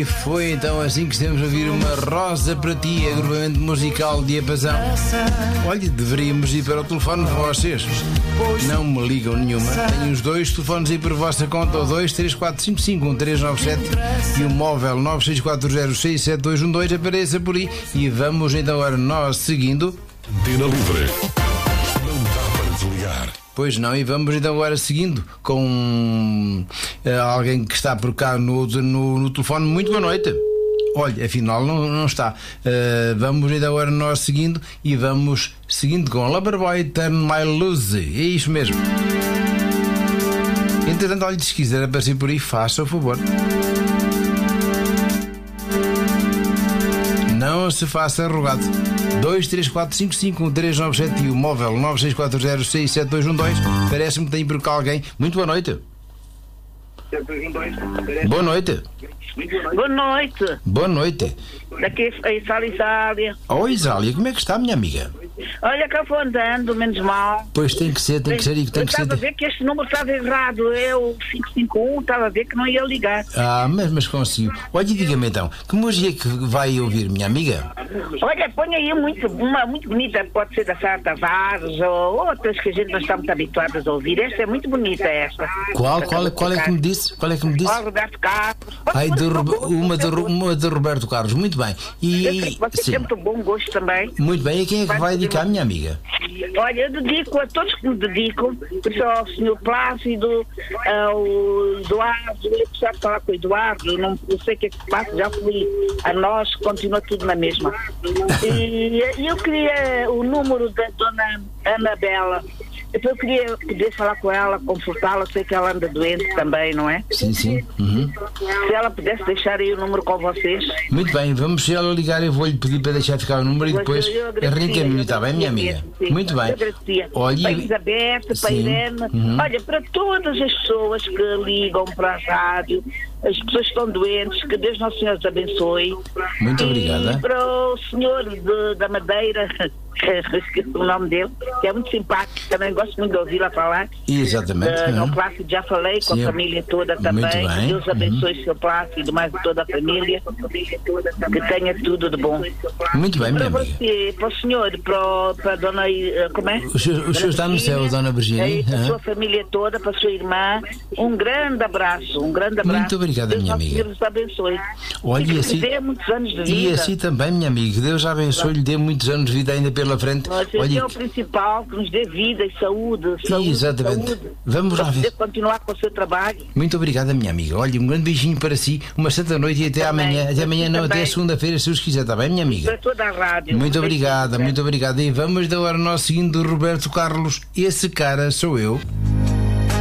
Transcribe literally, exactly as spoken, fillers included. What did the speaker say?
E foi então assim que estamos a ouvir Uma Rosa para Ti, agrupamento musical de Diapasão. Olha, deveríamos ir para o telefone de vocês. Não me ligam nenhuma. Tenho os dois telefones aí por vossa conta: o dois três quatro cinco cinco um três nove sete e o móvel nove seis quatro zero seis sete dois um dois. Apareça por aí e vamos então agora nós seguindo. Antena Livre. Não dá para desligar. Pois não, e vamos então agora seguindo com uh, alguém que está por cá no, no, no telefone. Muito boa noite. Olha, afinal não, não está. Uh, vamos então agora nós seguindo e vamos seguindo com Loverboy Turn My Loose. É isso mesmo. Entretanto, olha, se quiser aparecer por aí, faça o favor. Não se faça rogado. dois três quatro cinco cinco um três nove sete e o móvel nove seis quatro zero seis sete dois um dois. Parece-me que tem por cá alguém. Muito boa noite. Boa noite. Boa noite. Boa noite. Daqui é Isália, Isália. Oi, Isália, como é que está, minha amiga? Olha que eu vou andando, menos mal. Pois tem que ser, tem que ser e tem eu que ser. estava a ver que este número estava errado. É o cinco cinco um, estava a ver que não ia ligar. Ah, mas, mas consigo. Olha, diga-me então, que música é que vai ouvir, minha amiga? Olha, põe aí muito, uma muito bonita, pode ser da Sara Tavares ou outras que a gente não está muito habituadas a ouvir. Esta é muito bonita, esta. Qual, qual, qual é que me disse? Qual é que me disse? Qual, Roberto Carlos. Ai, de, uma, de, uma de Roberto Carlos, muito bem. E, você tem muito bom gosto também. Muito bem, e quem é que vai dedicar, minha amiga? Olha, eu dedico a todos que me dedico, ao senhor Plácido, ao Eduardo. Eu precisava falar com o Eduardo, eu não eu sei o que é que se passa, já fui a nós, continua tudo na mesma. E eu queria o número da dona Anabela. Eu queria poder falar com ela, confortá-la, sei que ela anda doente também, não é? Sim, sim. Uhum. Se ela pudesse deixar aí o número com vocês. Muito bem, vamos se ela ligar, eu vou-lhe pedir para deixar ficar o número e depois reencaminho, está bem, minha amiga? Sim, muito bem. Olha, para a Elizabeth, para a Irene, uhum. Olha, para todas as pessoas que ligam para a rádio, as pessoas que estão doentes, que Deus Nosso Senhor os abençoe. Muito e obrigada. Para o senhor de, da Madeira, esqueci o nome dele, que é muito simpático, também gosto muito de ouvi-la falar. Exatamente. Uh, uhum. No Plácido já falei, com Sim, a família toda também. Que Deus abençoe o seu Plácido, mais toda a família, que tenha tudo de bom. Muito bem, minha para amiga. você, para o senhor, para, para a dona, como é? O senhor, o senhor está no céu, dona Virginia. Para a uhum. sua família toda, para a sua irmã, um grande abraço, um grande abraço. Muito obrigada, Deus minha amiga. Deus abençoe. Olha, e que assim, dê muitos anos de vida. E assim também, minha amiga, Deus abençoe, lhe dê muitos anos de vida ainda pela frente. Nós Olha, é o principal, que nos dê vida e saúde. saúde exatamente. Saúde, vamos lá ver. Continuar com o seu trabalho. Muito obrigada, minha amiga. Olha, um grande beijinho para si, uma santa noite e até também, amanhã. Até amanhã, não, também. até segunda-feira, se os quiser, está bem, minha amiga? Para toda a rádio. Muito obrigada, muito obrigada. E vamos agora nós seguindo o Roberto Carlos. Esse cara sou eu.